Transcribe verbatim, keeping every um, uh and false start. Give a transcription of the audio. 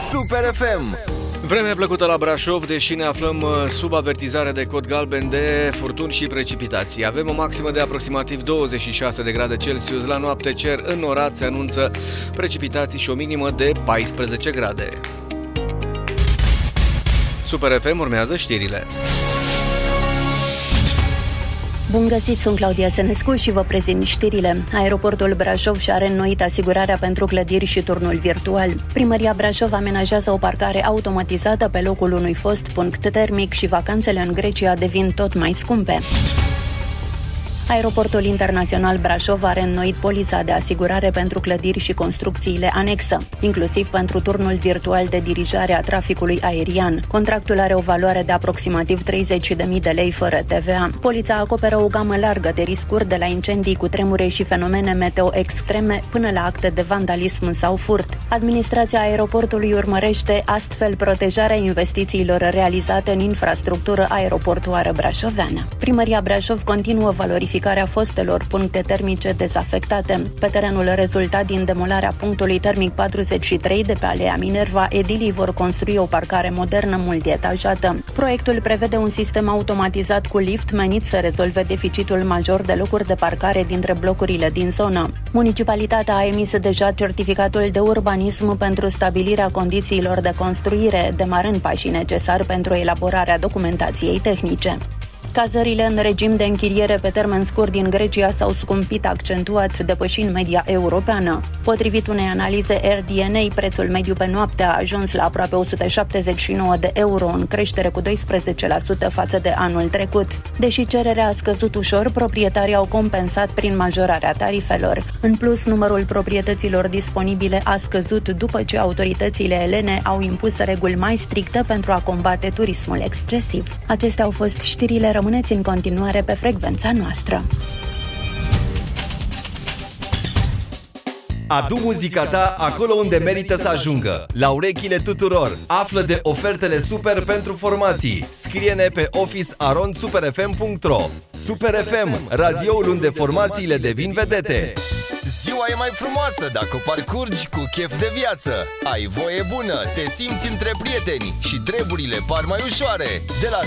Super F M. Vreme plăcută la Brașov, deși ne aflăm sub avertizare de cod galben de furtuni și precipitații. Avem o maximă de aproximativ douăzeci și șase de grade Celsius. La noapte cer înnorat, se anunță precipitații și o minimă de paisprezece grade. Super F M, urmează știrile. Bun găsit, sunt Claudia Senescu și vă prezint știrile. Aeroportul Brașov și-a reînnoit asigurarea pentru clădiri și turnul virtual. Primăria Brașov amenajează o parcare automatizată pe locul unui fost punct termic și vacanțele în Grecia devin tot mai scumpe. Aeroportul Internațional Brașov a reînnoit polița de asigurare pentru clădiri și construcțiile anexă, inclusiv pentru turnul virtual de dirijare a traficului aerian. Contractul are o valoare de aproximativ treizeci de mii de lei fără T V A. Polița acoperă o gamă largă de riscuri, de la incendii cu tremure și fenomene meteo extreme până la acte de vandalism sau furt. Administrația aeroportului urmărește astfel protejarea investițiilor realizate în infrastructură aeroportuară brașoveană. Primăria Brașov continuă valorificarea fostelor puncte termice dezafectate. Pe terenul rezultat din demolarea punctului termic patruzeci și trei de pe Alea Minerva, edilii vor construi o parcare modernă multietajată. Proiectul prevede un sistem automatizat cu lift menit să rezolve deficitul major de locuri de parcare dintre blocurile din zonă. Municipalitatea a emis deja certificatul de urbanism pentru stabilirea condițiilor de construire, demarând pașii necesari pentru elaborarea documentației tehnice. Cazările în regim de închiriere pe termen scurt din Grecia s-au scumpit accentuat, depășind media europeană. Potrivit unei analize R D N A, prețul mediu pe noapte a ajuns la aproape o sută șaptezeci și nouă de euro, în creștere cu doisprezece la sută față de anul trecut. Deși cererea a scăzut ușor, proprietarii au compensat prin majorarea tarifelor. În plus, numărul proprietăților disponibile a scăzut după ce autoritățile elene au impus reguli mai stricte pentru a combate turismul excesiv. Acestea au fost știrile. Rămâneți în continuare pe frecvența noastră. Adu muzica ta acolo unde merită să ajungă, la urechile tuturor. Află de ofertele super pentru formații. Scrie-ne pe office arond super f m punct r o. Super F M, radioul unde formațiile devin vedete. Ziua e mai frumoasă dacă o parcurgi cu chef de viață. Ai voie bună, te simți între prieteni și treburile par mai ușoare. De la